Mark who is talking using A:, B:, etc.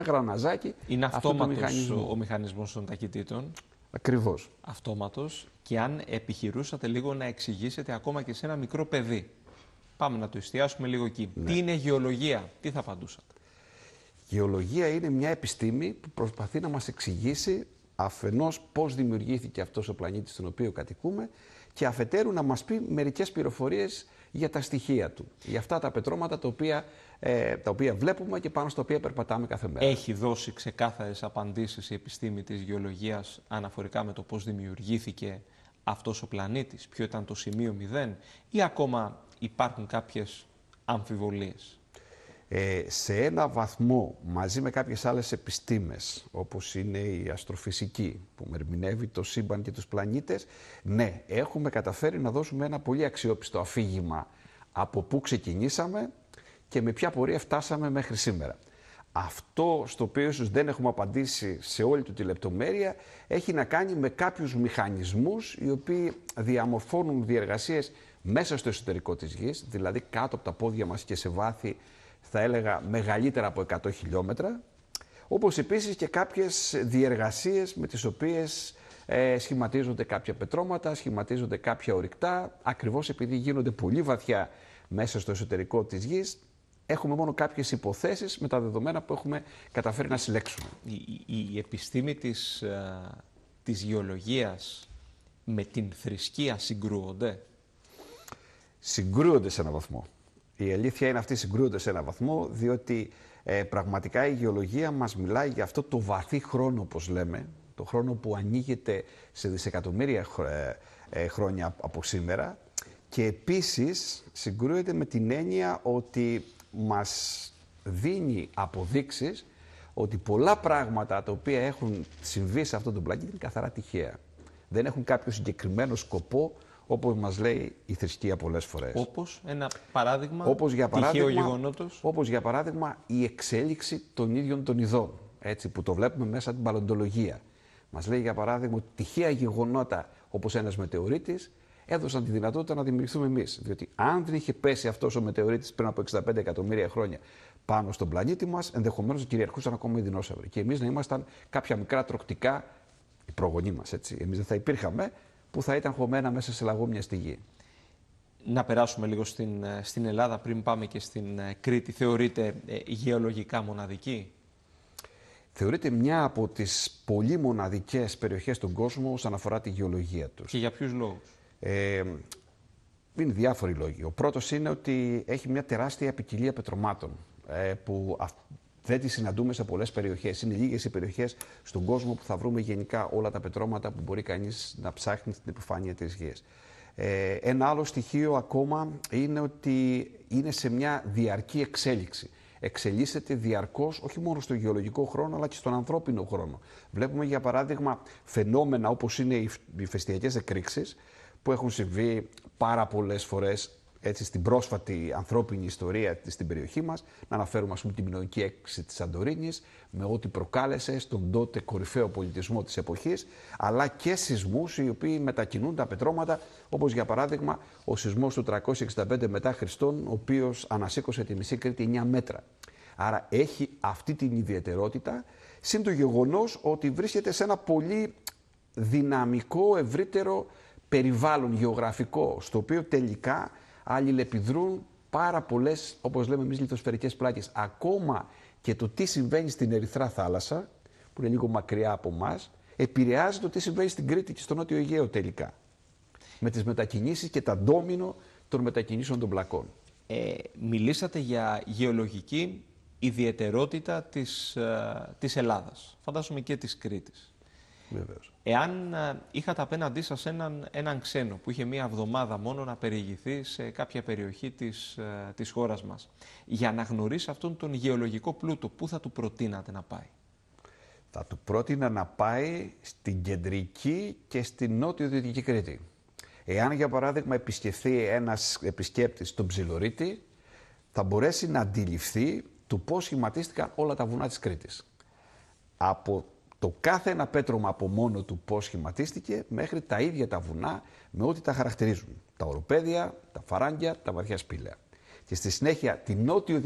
A: γραναζάκι.
B: Είναι αυτόματος ο μηχανισμός των ταχυτήτων.
A: Ακριβώς.
B: Αυτόματος. Και αν επιχειρούσατε λίγο να εξηγήσετε ακόμα και σε ένα μικρό παιδί. Πάμε να το εστιάσουμε λίγο εκεί. Ναι. Τι είναι γεωλογία, τι θα απαντούσατε?
A: Γεωλογία είναι μια επιστήμη που προσπαθεί να μας εξηγήσει αφενός πώς δημιουργήθηκε αυτός ο πλανήτης στον οποίο κατοικούμε και αφετέρου να μας πει μερικές πληροφορίες για τα στοιχεία του. Για αυτά τα πετρώματα τα οποία βλέπουμε και πάνω στα οποία περπατάμε κάθε μέρα.
B: Έχει δώσει ξεκάθαρες απαντήσεις η επιστήμη της γεωλογίας αναφορικά με το πώς δημιουργήθηκε αυτός ο πλανήτης, ποιο ήταν το σημείο 0 ή ακόμα υπάρχουν κάποιες αμφιβολίες?
A: Σε ένα βαθμό, μαζί με κάποιες άλλες επιστήμες, όπως είναι η αστροφυσική, που ερμηνεύει το σύμπαν και τους πλανήτες, ναι, έχουμε καταφέρει να δώσουμε ένα πολύ αξιόπιστο αφήγημα από πού ξεκινήσαμε και με ποια πορεία φτάσαμε μέχρι σήμερα. Αυτό στο οποίο ίσως δεν έχουμε απαντήσει σε όλη του τη λεπτομέρεια έχει να κάνει με κάποιους μηχανισμούς οι οποίοι διαμορφώνουν διεργασίες μέσα στο εσωτερικό της Γης, δηλαδή κάτω από τα πόδια μας και σε βάθη, θα έλεγα, μεγαλύτερα από 100 χιλιόμετρα, όπως επίσης και κάποιες διεργασίες με τις οποίες σχηματίζονται κάποια πετρώματα, σχηματίζονται κάποια ορυκτά, ακριβώς επειδή γίνονται πολύ βαθιά μέσα στο εσωτερικό της Γης. Έχουμε μόνο κάποιες υποθέσεις με τα δεδομένα που έχουμε καταφέρει να συλλέξουμε.
B: Η επιστήμη της γεωλογίας με την θρησκεία συγκρούονται?
A: Συγκρούονται σε έναν βαθμό. Η αλήθεια είναι αυτή, συγκρούονται σε έναν βαθμό, διότι πραγματικά η γεωλογία μας μιλάει για αυτό το βαθύ χρόνο, όπως λέμε, το χρόνο που ανοίγεται σε δισεκατομμύρια χρόνια από σήμερα, και επίσης συγκρούεται με την έννοια ότι μας δίνει αποδείξεις ότι πολλά πράγματα τα οποία έχουν συμβεί σε αυτόν τον πλανήτη είναι καθαρά τυχαία. Δεν έχουν κάποιο συγκεκριμένο σκοπό, όπως μας λέει η θρησκεία πολλές φορές.
B: Όπως ένα παράδειγμα,
A: τυχαίο
B: γεγονότος.
A: Όπως για παράδειγμα η εξέλιξη των ίδιων των ειδών, έτσι, που το βλέπουμε μέσα από την παλαιοντολογία. Μας λέει για παράδειγμα ότι τυχαία γεγονότα όπως ένας μετεωρίτης έδωσαν τη δυνατότητα να δημιουργηθούμε εμείς. Διότι αν δεν είχε πέσει αυτός ο μετεωρίτης πριν από 65 εκατομμύρια χρόνια πάνω στον πλανήτη μας, ενδεχομένως κυριαρχούσαν ακόμα οι δεινόσαυροι. Και εμείς να ήμασταν κάποια μικρά τρωκτικά, οι προγονείς μας, έτσι. Εμείς δεν θα υπήρχαμε, που θα ήταν χωμένα μέσα σε λαγόμια στη γη.
B: Να περάσουμε λίγο στην Ελλάδα πριν πάμε και στην Κρήτη. Θεωρείται γεωλογικά μοναδική?
A: Θεωρείται μια από τις πολύ μοναδικές περιοχές στον κόσμο όσον αφορά τη γεωλογία τους.
B: Και για ποιους λόγους?
A: Είναι διάφοροι λόγοι. Ο πρώτος είναι ότι έχει μια τεράστια ποικιλία πετρωμάτων που δεν τις συναντούμε σε πολλές περιοχές. Είναι λίγες οι περιοχές στον κόσμο που θα βρούμε γενικά όλα τα πετρώματα που μπορεί κανείς να ψάχνει στην επιφάνεια της Γης. Ένα άλλο στοιχείο ακόμα είναι ότι είναι σε μια διαρκή εξέλιξη. Εξελίσσεται διαρκώς, όχι μόνο στο γεωλογικό χρόνο, αλλά και στον ανθρώπινο χρόνο. Βλέπουμε, για παράδειγμα, φαινόμενα όπως είναι οι ηφαιστειακές εκρήξεις, που έχουν συμβεί πάρα πολλές φορές, έτσι, στην πρόσφατη ανθρώπινη ιστορία στην περιοχή μας. Να αναφέρουμε, ας πούμε, τη μινωική έκρηξη της Σαντορίνης, με ό,τι προκάλεσε στον τότε κορυφαίο πολιτισμό της εποχής, αλλά και σεισμούς οι οποίοι μετακινούν τα πετρώματα, όπως για παράδειγμα ο σεισμός του 365 μετά Χριστόν, ο οποίος ανασήκωσε τη μισή Κρήτη 9 μέτρα. Άρα έχει αυτή την ιδιαιτερότητα, συν το γεγονός ότι βρίσκεται σε ένα πολύ δυναμικό, ευρύτερο περιβάλλον γεωγραφικό, στο οποίο τελικά αλληλεπιδρούν πάρα πολλές, όπως λέμε εμείς, λιθοσφαιρικές πλάκες. Ακόμα και το τι συμβαίνει στην Ερυθρά θάλασσα, που είναι λίγο μακριά από εμάς, επηρεάζει το τι συμβαίνει στην Κρήτη και στο Νότιο Αιγαίο τελικά. Με τις μετακινήσεις και τα ντόμινο των μετακινήσεων των πλακών.
B: Μιλήσατε για γεωλογική ιδιαιτερότητα της Ελλάδας, φαντάζομαι και της Κρήτης.
A: Βεβαίως.
B: Εάν είχατε απέναντί σας έναν ξένο που είχε μία εβδομάδα μόνο να περιηγηθεί σε κάποια περιοχή της χώρας μας, για να γνωρίσει αυτόν τον γεωλογικό πλούτο, πού θα του προτείνατε να πάει?
A: Θα του πρότεινα να πάει στην κεντρική και στην νότιο-δυτική Κρήτη. Εάν, για παράδειγμα, επισκεφθεί ένας επισκέπτης τον Ψιλορίτη, θα μπορέσει να αντιληφθεί του πώς σχηματίστηκαν όλα τα βουνά της Κρήτης. Από το κάθε ένα πέτρωμα από μόνο του πώς σχηματίστηκε, μέχρι τα ίδια τα βουνά με ό,τι τα χαρακτηρίζουν. Τα οροπέδια, τα φαράγγια, τα βαθιά σπήλαια. Και στη συνέχεια την νότιο